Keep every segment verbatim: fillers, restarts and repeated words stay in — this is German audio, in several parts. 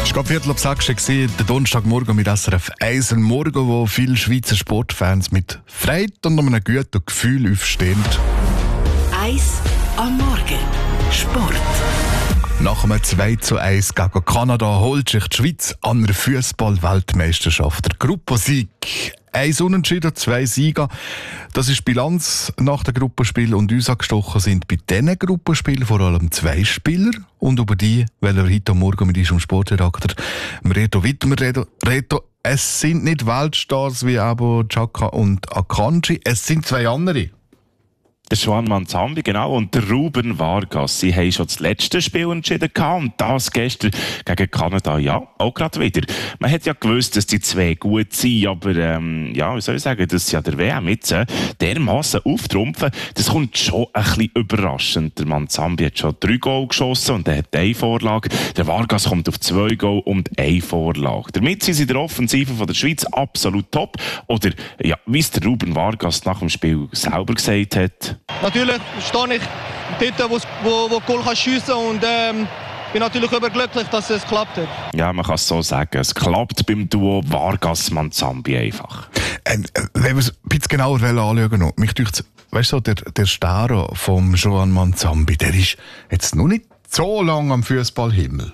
Es war Viertel ab sechs, der Donnerstagmorgen mit S R F eins. Ein Morgen, wo viele Schweizer Sportfans mit Freude und einem guten Gefühl aufstehen. eins am Morgen. Sport. Nach einem zwei zu eins gegen Kanada holt sich die Schweiz an der Fußball-Weltmeisterschaft. Der Gruppensieg. Ein Unentschieden, zwei Sieger. Das ist die Bilanz nach dem Gruppenspiel. Und uns angestochen sind bei diesen Gruppenspielen vor allem zwei Spieler. Und über die wollen wir heute Morgen mit unserem Sportredakteur Reto Wittmer reden. Reto, es sind nicht Weltstars wie Abu Chaka und Akanji, es sind zwei andere. Der Juan Manzambi, genau, und der Ruben Vargas. Sie haben schon das letzte Spiel entschieden gehabt und das gestern gegen Kanada, ja, auch gerade wieder. Man hat ja gewusst, dass die zwei gut sind, aber, ähm, ja, wie soll ich sagen, dass sie ja der W M jetzt äh, dermassen auftrumpfen, das kommt schon ein bisschen überraschend. Der Manzambi hat schon drei Goal geschossen und er hat eine Vorlage. Der Vargas kommt auf zwei Goal und eine Vorlage. Damit sind sie in der Offensive von der Schweiz absolut top. Oder, ja, wie es der Ruben Vargas nach dem Spiel selber gesagt hat. Natürlich stehe ich dort, wo, wo, wo Goal schiessen kann und ähm, bin natürlich überglücklich, dass es klappt hat. Ja, man kann es so sagen. Es klappt beim Duo Vargas-Manzambi einfach. Ähm, wenn wir es ein bisschen genauer anschauen wollen, mich dünkt, weißt du, der, der Staro vom Juan Manzambi, der ist jetzt noch nicht so lange am Fußballhimmel.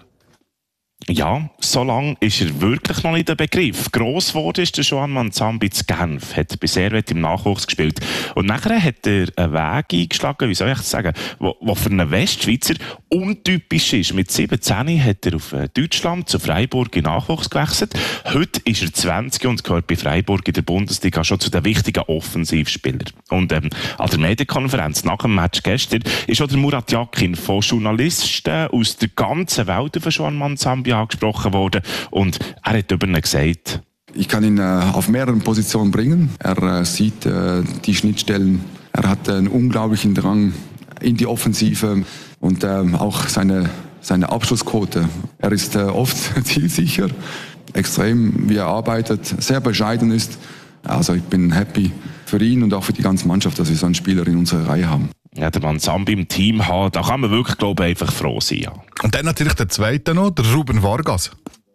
Ja, so lange ist er wirklich noch nicht der Begriff. Gross geworden ist der Juan Manzambi zu Genf, hat bei Servette im Nachwuchs gespielt. Und nachher hat er einen Weg eingeschlagen, wie soll ich das sagen, wo, wo für einen Westschweizer untypisch ist. Mit siebzehn hat er auf Deutschland zu Freiburg in Nachwuchs gewechselt. Heute ist er zwanzig und gehört bei Freiburg in der Bundesliga schon zu den wichtigen Offensivspielern. Und ähm, an der Medienkonferenz nach dem Match gestern ist auch der Murat Yakin von Journalisten aus der ganzen Welt auf Juan Manzambi angesprochen worden und er hat über ihn gesagt: Ich kann ihn äh, auf mehreren Positionen bringen. Er äh, sieht äh, die Schnittstellen. Er hat einen unglaublichen Drang in die Offensive und äh, auch seine, seine Abschlussquote. Er ist äh, oft zielsicher, extrem, wie er arbeitet, sehr bescheiden ist. Also ich bin happy für ihn und auch für die ganze Mannschaft, dass wir so einen Spieler in unserer Reihe haben. Ja, der Manzambi im Team haben, da kann man wirklich, glaube ich, einfach froh sein. Ja. Und dann natürlich der zweite noch, der Ruben Vargas.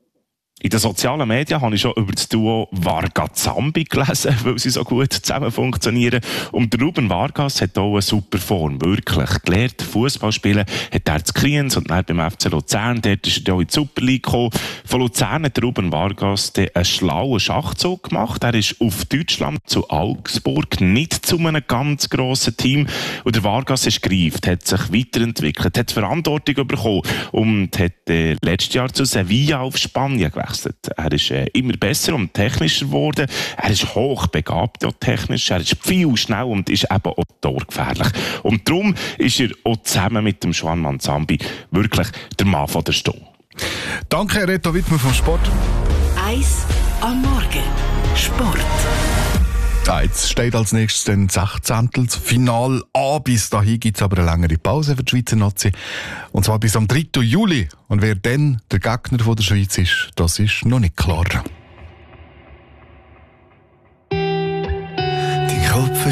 In den sozialen Medien habe ich schon über das Duo Vargas-Zambi gelesen, weil sie so gut zusammen funktionieren. Und der Ruben Vargas hat auch eine super Form, wirklich. Gelernt Fußball spielen hat er zu Kriens und dann beim F C Luzern, dort ist er auch in die Super League gekommen. Von Luzern hat der Ruben Vargas einen schlauen Schachzug gemacht. Er ist auf Deutschland zu Augsburg, nicht zu einem ganz grossen Team. Und der Vargas ist gereift, hat sich weiterentwickelt, hat Verantwortung bekommen und hat äh, letztes Jahr zu Sevilla auf Spanien gewechselt. Er ist äh, immer besser und technischer geworden. Er ist hochbegabt ja, technisch. Er ist viel schnell und ist eben auch torgefährlich. Und darum ist er auch zusammen mit dem Juan Manzambi wirklich der Mann von der Stunde. Danke, Reto Wittmer vom Sport. eins am Morgen. Sport. Ja, jetzt steht als nächstes dann sechzehntel Final an. Bis dahin gibt es aber eine längere Pause für die Schweizer Nazi. Und zwar bis am dritten Juli. Und wer dann der Gegner von der Schweiz ist, das ist noch nicht klar.